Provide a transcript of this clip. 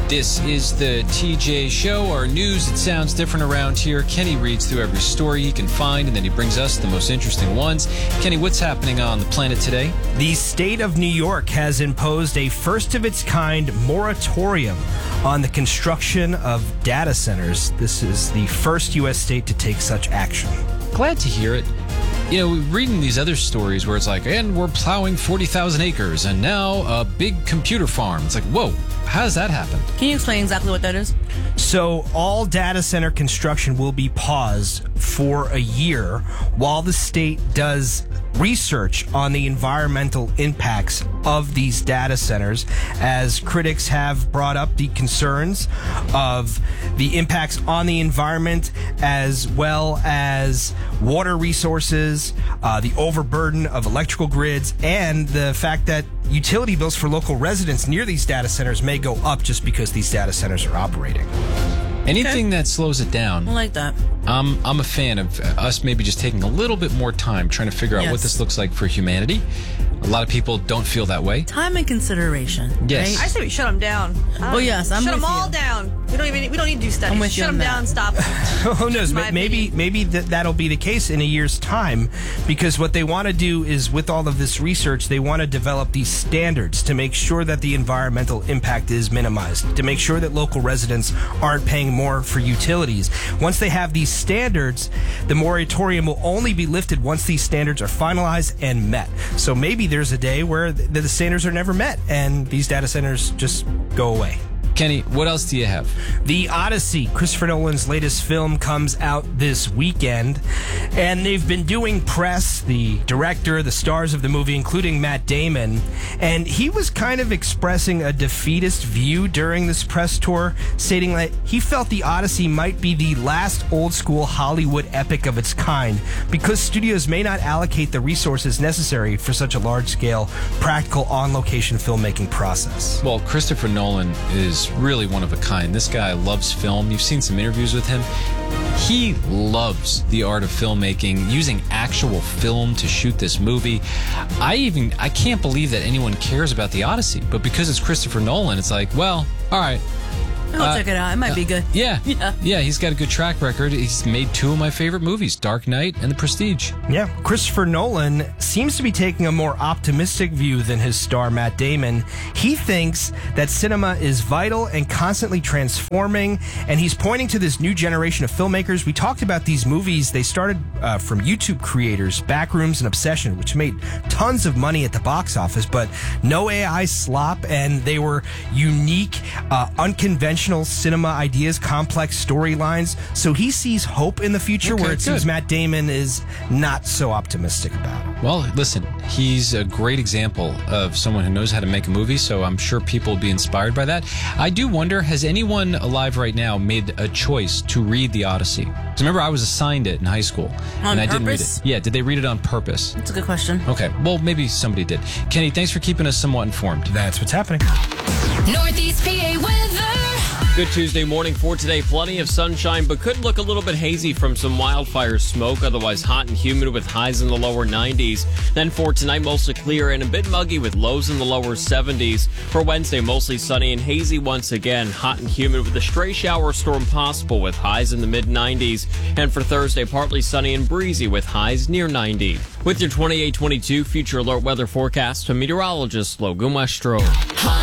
This is the TJ Show, our news that sounds different around here. Kenny reads through every story he can find, and then he brings us the most interesting ones. Kenny, what's happening on the planet today? The state of New York has imposed a first-of-its-kind moratorium on the construction of data centers. This is the first U.S. state to take such action. Glad to hear it. You know, reading these other stories where it's like, and we're plowing 40,000 acres, and now a big computer farm. It's like, whoa, how does that happen? Can you explain exactly what that is? So all data center construction will be paused for a year while the state does research on the environmental impacts of these data centers, as critics have brought up the concerns of the impacts on the environment as well as water resources, the overburden of electrical grids, and the fact that utility bills for local residents near these data centers may go up just because these data centers are operating. Anything that slows it down. I like that. I'm a fan of us maybe just taking a little bit more time trying to figure out what this looks like for humanity. A lot of people don't feel that way. Time and consideration. Yes. Right? I say we shut them down. Oh yes, I'm shut with them all you. down. We don't need to do studies. I'm with you Shut on them that. down. Stop. Who knows? My Maybe that'll be the case in a year's time, because what they want to do is, with all of this research, they want to develop these standards to make sure that the environmental impact is minimized, to make sure that local residents aren't paying more for utilities. Once they have these standards, the moratorium will only be lifted once these standards are finalized and met. So maybe there's a day where the standards are never met and these data centers just go away. Kenny, what else do you have? The Odyssey, Christopher Nolan's latest film, comes out this weekend, and they've been doing press, the director, the stars of the movie, including Matt Damon, and he was kind of expressing a defeatist view during this press tour, stating that he felt the Odyssey might be the last old-school Hollywood epic of its kind, because studios may not allocate the resources necessary for such a large-scale, practical, on-location filmmaking process. Well, Christopher Nolan is really one of a kind. This guy loves film. You've seen some interviews with him. He loves the art of filmmaking, using actual film to shoot this movie. I can't believe that anyone cares about the Odyssey, but because it's Christopher Nolan, it's like, well, all right. I'll check it out. It might be good. Yeah. He's got a good track record. He's made two of my favorite movies, Dark Knight and The Prestige. Yeah, Christopher Nolan seems to be taking a more optimistic view than his star Matt Damon. He thinks that cinema is vital and constantly transforming, and he's pointing to this new generation of filmmakers. We talked about these movies. They started from YouTube creators, Backrooms and Obsession, which made tons of money at the box office, but no AI slop, and they were unique, unconventional cinema ideas, complex storylines. So he sees hope in the future, where it seems Matt Damon is not so optimistic about it. Well, listen, he's a great example of someone who knows how to make a movie, so I'm sure people will be inspired by that. I do wonder, has anyone alive right now made a choice to read The Odyssey? Because remember, I was assigned it in high school, and I didn't read it. Yeah, did they read it on purpose? That's a good question. Okay, well, maybe somebody did. Kenny, thanks for keeping us somewhat informed. That's what's happening. Northeast PA weather. Good Tuesday morning for today. Plenty of sunshine, but could look a little bit hazy from some wildfire smoke. Otherwise hot and humid with highs in the lower 90s. Then for tonight, mostly clear and a bit muggy with lows in the lower 70s. For Wednesday, mostly sunny and hazy once again. Hot and humid with a stray shower storm possible with highs in the mid 90s. And for Thursday, partly sunny and breezy with highs near 90. With your 28-22 future alert weather forecast, from meteorologist Logan Westro.